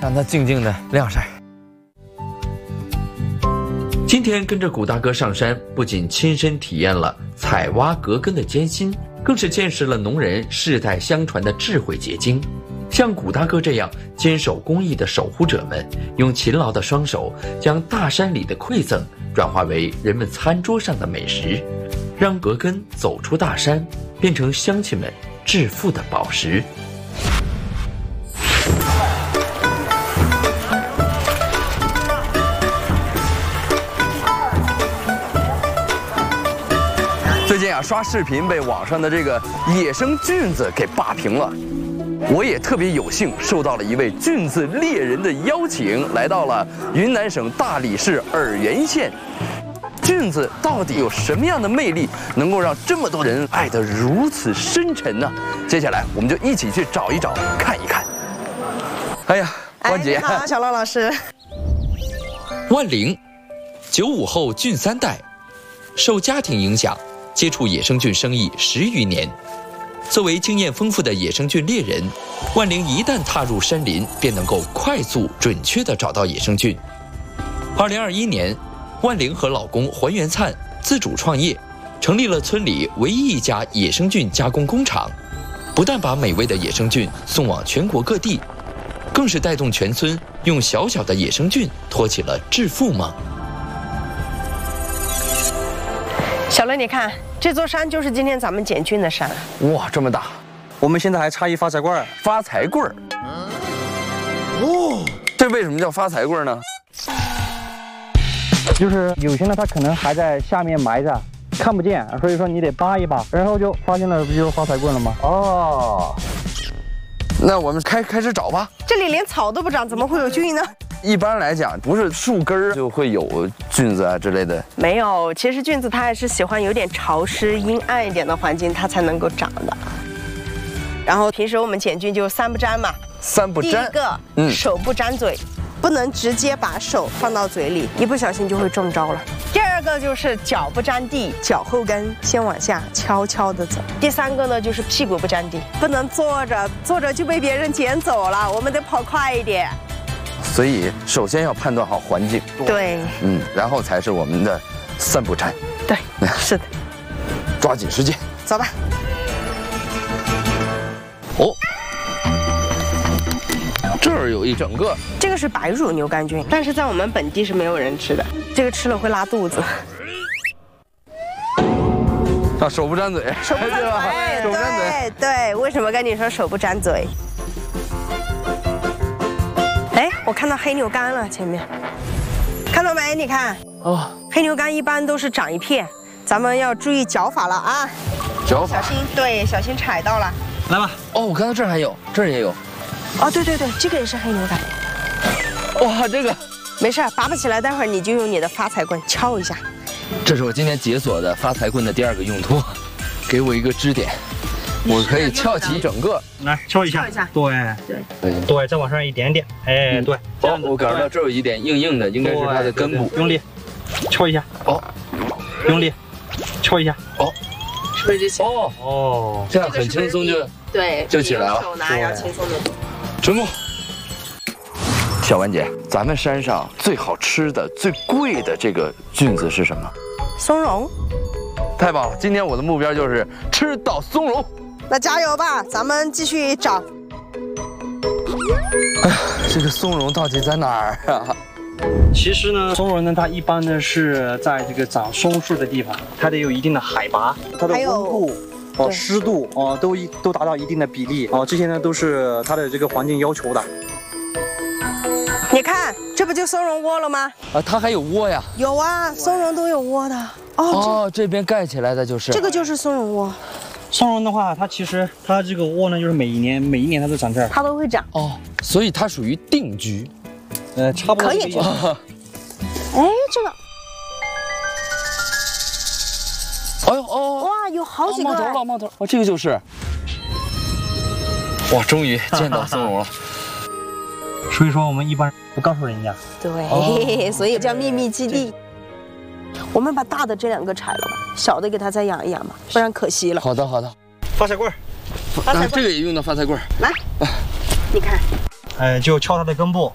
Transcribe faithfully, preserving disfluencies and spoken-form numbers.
让它静静的晾晒。 今天跟着古大哥上山，不仅亲身体验了采挖革根的艰辛，更是见识了农人世代相传的智慧结晶。像古大哥这样坚守工艺的守护者们，用勤劳的双手将大山里的馈赠转化为人们餐桌上的美食，让革根走出大山，变成乡亲们致富的宝石。 最近啊，刷视频被网上的这个野生菌子给霸屏了。我也特别有幸受到了一位菌子猎人的邀请，来到了云南省大理市洱源县。菌子到底有什么样的魅力，能够让这么多人爱得如此深沉呢？接下来我们就一起去找一找，看一看。哎呀，万姐， 哎、好，小乐老师。 万玲，九五后菌三代，受家庭影响，接触野生菌生意十余年。作为经验丰富的野生菌猎人，万玲一旦踏入山林，便能够快速准确地找到野生菌。二零二一年，万玲和老公还原灿自主创业，成立了村里唯一一家野生菌加工工厂，不但把美味的野生菌送往全国各地，更是带动全村用小小的野生菌托起了致富梦。 小乐，你看这座山就是今天咱们捡菌的山。 哇，这么大！ 我们现在还差一发财棍儿。 发财棍儿。哦，这为什么叫发财棍儿呢？ 就是有些呢，它可能还在下面埋着，看不见，所以说你得扒一扒，然后就发现了，不就是发财棍了吗？ 哦，那我们开开始找吧。 这里连草都不长，怎么会有菌呢？ 一般来讲，不是树根儿就会有菌子啊之类的。 没有，其实菌子它还是喜欢有点潮湿、阴暗一点的环境，它才能够长的。然后平时我们捡菌就三不沾嘛。 三不沾。 第一个，嗯，手不沾嘴，不能直接把手放到嘴里，一不小心就会中招了。第二个就是脚不沾地，脚后跟先往下悄悄地走。第三个呢就是屁股不沾地，不能坐着，坐着就被别人捡走了，我们得跑快一点。 所以首先要判断好环境， 对， 嗯，然后才是我们的三不沾。 对，是的， 抓紧时间， 走吧。 哦，这儿有一整个， 这个是白乳牛肝菌，但是在我们本地是没有人吃的，这个吃了会拉肚子。 啊，手不沾嘴， 手不沾嘴， 手不沾嘴， 对，为什么跟你说手不沾嘴？哎，我看到黑牛肝了，前面，看到没？你看，哦，黑牛肝一般都是长一片，咱们要注意绞法了啊！ 绞法， 小心，对，小心踩到了。 来吧。 哦，我看到这儿还有，这儿也有。 哦，对对对，这个也是黑牛肝。 哇，这个没事，拔不起来，待会儿你就用你的发财棍敲一下。 这是我今天解锁的发财棍的第二个用途，给我一个支点。我可以翘起整个， 来敲一下，对对对，再往上一点点，哎对。 好，我感觉到这有一点硬硬的，应该是它的根部。 用力敲一下，哦，用力敲一下，哦， 是不是就行？ 哦哦， 这样很轻松就对就起来了， 手拿要轻松的。 成功。小婉姐，咱们山上最好吃的、最贵的这个菌子是什么？ 松茸。 太棒了！今天我的目标就是吃到松茸。 那加油吧，咱们继续找。 哎呀，这个松茸到底在哪儿啊？ 其实呢，松茸呢，它一般呢是在这个长松树的地方，它得有一定的海拔，它的温度、哦湿度哦都一都达到一定的比例哦，这些呢都是它的这个环境要求的。 你看，这不就松茸窝了吗？ 啊，它还有窝呀？ 有啊，松茸都有窝的。哦， 哦，这边盖起来的就是这个就是松茸窝。 松茸的话，它其实它这个窝呢，就是每一年每一年它都长这儿， 它都会长。 哦，所以它属于定居。 呃，差不多可以去。哎，这个。 哎呦哦！ 哇，有好几个。 冒头了，冒头！哦，这个就是。哇，终于见到松茸了。 所以说我们一般不告诉人家。 对，哦、所以叫秘密基地。我们把大的这两个拆了吧，小的给它再养一养吧，不然可惜了。 好的，好的。 发财棍儿， 发财棍，这个也用的发财棍儿。 来，你看， 哎，就敲它的根部，